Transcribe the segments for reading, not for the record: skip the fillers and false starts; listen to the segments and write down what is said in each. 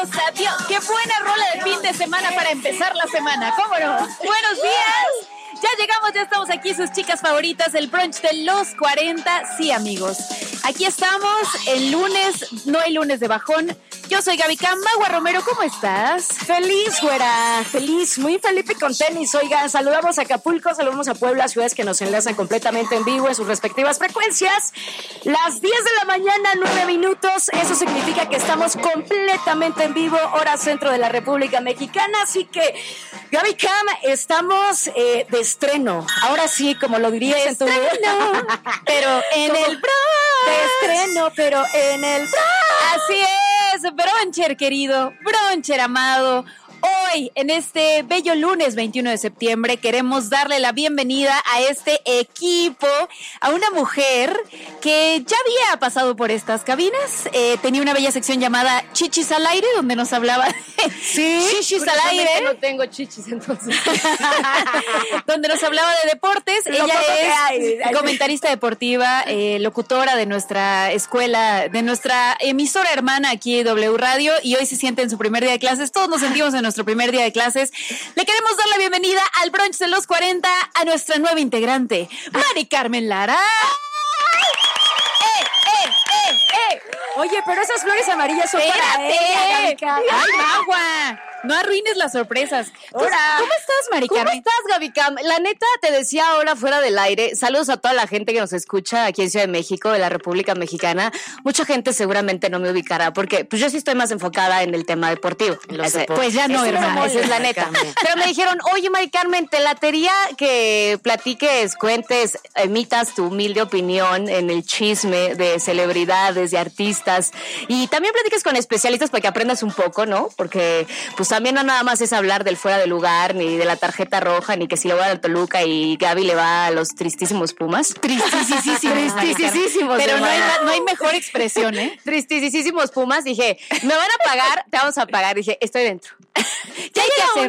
a Dios. Qué buena rola de fin de semana para empezar la semana. ¿Cómo no? Buenos días. Ya llegamos, ya estamos aquí, sus chicas favoritas, el brunch de los 40. Sí, amigos. Aquí estamos el lunes, no hay lunes de bajón. Yo soy Gaby Cam. Magua Romero, ¿cómo estás? Feliz, güera, feliz, muy feliz y con tenis. Oigan, saludamos a Acapulco, saludamos a Puebla, ciudades que nos enlazan completamente en vivo en sus respectivas frecuencias. Las 10 de la mañana, 9 minutos, eso significa que estamos completamente en vivo, hora centro de la República Mexicana. Así que, Gaby Cam, estamos de estreno. Ahora sí, como lo dirías en tu... Pero en el brunch. De estreno, pero en el brunch. Así es, bruncher querido, bruncher amado. Hoy, en este bello lunes 21 de septiembre, queremos darle la bienvenida a este equipo, a una mujer que ya había pasado por estas cabinas. Tenía una bella sección llamada Chichis al Aire, donde nos hablaba de Chichis al Aire. No tengo chichis, entonces. Donde nos hablaba de deportes. Ella es comentarista deportiva, locutora de nuestra escuela, de nuestra emisora hermana aquí, W Radio, y hoy se siente en su primer día de clases. Todos nos sentimos en nuestro primer día de clases. Le queremos dar la bienvenida al brunch de los 40 a nuestra nueva integrante, Mari Carmen Lara. Oye, pero esas flores amarillas son para ella, ¡Ay, Magua! No arruines las sorpresas. Hola. ¿Cómo estás, Mari Carmen? ¿Cómo estás, Gaby Cam? La neta, te decía ahora fuera del aire, saludos a toda la gente que nos escucha aquí en Ciudad de México, de la República Mexicana. Mucha gente seguramente no me ubicará porque pues yo sí estoy más enfocada en el tema deportivo. Pues ya no, hermana. Esa es la neta. Pero me dijeron, oye, Mari Carmen, te latería que platiques, cuentes, emitas tu humilde opinión en el chisme de celebridades, de artistas, y también platiques con especialistas para que aprendas un poco, ¿no? Porque pues también no nada más es hablar del fuera de lugar, ni de la tarjeta roja, ni que si le va al Toluca y Gaby le va a los tristísimos Pumas. Tristísimos. Pero no hay mejor expresión, ¿eh? Tristísimos Pumas. Dije, me van a pagar, te vamos a pagar. Dije, estoy dentro. Ya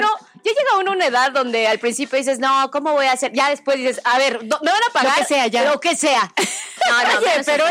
llega uno a una edad donde al principio dices, no, ¿cómo voy a hacer? Ya después dices, a ver, ¿me van a pagar? Lo que sea, ya. Lo que sea. No, oye, pero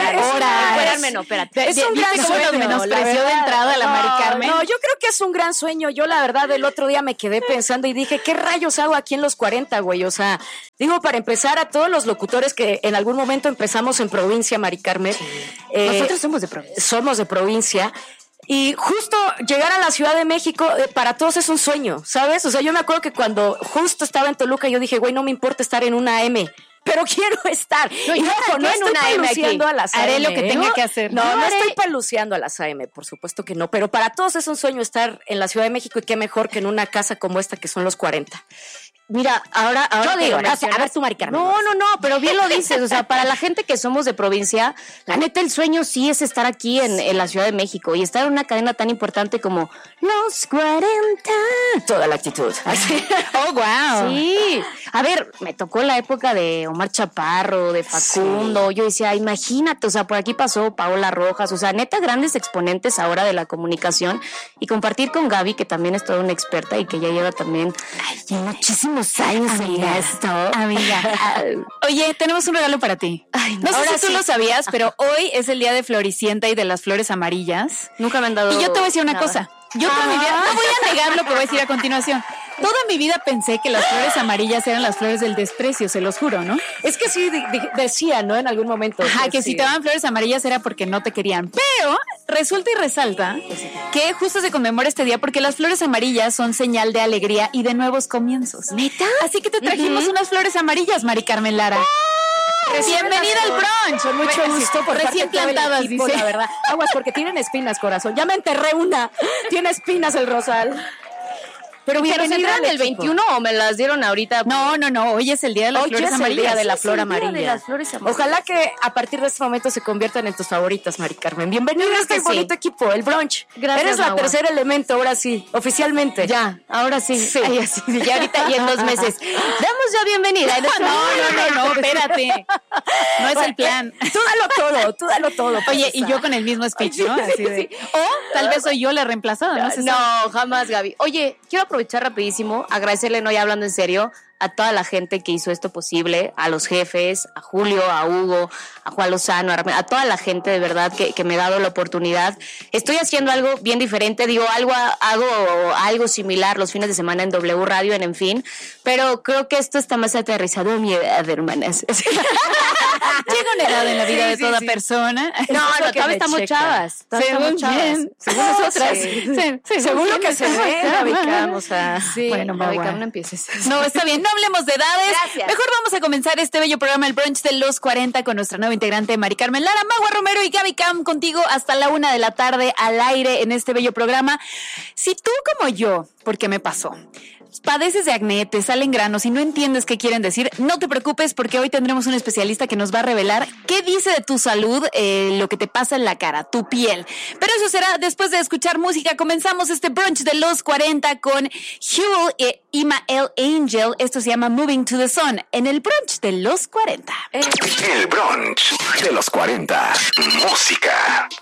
espérate. Es un gran sueño. Menospreció de entrada a la Mari Carmen. No, yo creo que es un gran sueño. Yo, la verdad, el otro día me quedé pensando y dije, ¿qué rayos hago aquí en los 40, güey? O sea, digo, para empezar, a todos los locutores que en algún momento empezamos en provincia, Mari Carmen. Sí. Nosotros somos de provincia. Somos de provincia. Y justo llegar a la Ciudad de México, para todos es un sueño, ¿sabes? O sea, yo me acuerdo que cuando justo estaba en Toluca, yo dije, güey, no me importa estar en una AM, pero quiero estar. No, y ojo, no estoy peluceando a las AM. Haré lo que tenga que hacer. No estoy peluceando a las AM, por supuesto que no. Pero para todos es un sueño estar en la Ciudad de México y qué mejor que en una casa como esta que son los 40. Mira, ahora yo digo, a ver tú, Mari Carmen. No, pero bien lo dices, o sea, para la gente que somos de provincia, la neta el sueño sí es estar aquí en la Ciudad de México y estar en una cadena tan importante como Los 40. Toda la actitud. Así. Oh, wow. Sí. A ver, me tocó la época de Omar Chaparro, de Facundo. Sí. Yo decía, imagínate, o sea, por aquí pasó Paola Rojas, o sea, neta grandes exponentes ahora de la comunicación, y compartir con Gaby, que también es toda una experta y que ya lleva también muchísimos años en esto. Amiga. Oye, tenemos un regalo para ti. Ay, no sé si tú lo sabías, pero hoy es el día de Floricienta y de las flores amarillas. Nunca me han dado. Y yo te voy a decir una nada. cosa. Yo toda mi vida, no voy a negar lo que voy a decir a continuación. Toda mi vida pensé que las flores amarillas eran las flores del desprecio, se los juro, ¿no? Es que sí, decía, ¿no? En algún momento. Ajá, que si te daban flores amarillas era porque no te querían. Pero resulta y resalta que justo se conmemora este día porque las flores amarillas son señal de alegría y de nuevos comienzos. ¿Neta? Así que te trajimos unas flores amarillas, Mari Carmen Lara. Bienvenida al brunch. Con mucho gusto. Por recién plantadas, equipo, dice. La verdad. Aguas, porque tienen espinas, corazón. Ya me enterré una. Tiene espinas el rosal. Pero bienvenida del 21 o me las dieron ahorita. No, hoy es el día de las flores amarillas. Hoy es el día de la flor amarilla. De las flores amarillas. Ojalá que a partir de este momento se conviertan en tus favoritas, Mari Carmen. Bienvenida a este bonito equipo, el brunch. Gracias, eres la Magua. tercer elemento, ahora sí, oficialmente. Ya, ahora sí. Ay, así, ya ahorita y en 2 meses. Damos ya bienvenida. No, espérate. No es el plan. Tú dalo todo. Oye, y yo con el mismo speech, ¿no? Así de, o tal vez soy yo la reemplazada, no sé. No, jamás, Gaby. Oye, quiero aprovechar rapidísimo, agradecerle, no ya hablando en serio, a toda la gente que hizo esto posible, a los jefes, a Julio, a Hugo, a Juan Lozano, a toda la gente de verdad que me ha dado la oportunidad. Estoy haciendo algo bien diferente, hago algo similar los fines de semana en W Radio, en fin, pero creo que esto está más aterrizado en mi edad, hermanas. Llega una edad en la vida de toda persona. No, todavía estamos chavas. Según quién. Según nosotras. Según lo que se ve, Vamos a... Bueno, Navica, no empieces. No, está bien, no hablemos de edades. Gracias. Mejor vamos a comenzar este bello programa, el brunch de los 40, con nuestra nueva integrante Mari Carmen Lara, Magua Romero y Gaby Cam, contigo hasta la 1 de la tarde al aire en este bello programa. Si tú como yo, porque me pasó, padeces de acné, te salen granos y no entiendes qué quieren decir, no te preocupes porque hoy tendremos un especialista que nos va a revelar qué dice de tu salud, lo que te pasa en la cara, tu piel. Pero eso será después de escuchar música. Comenzamos este brunch de los 40 con Huel e Imael Angel. Esto se llama Moving to the Sun en el brunch de los 40. El brunch de los 40. Música.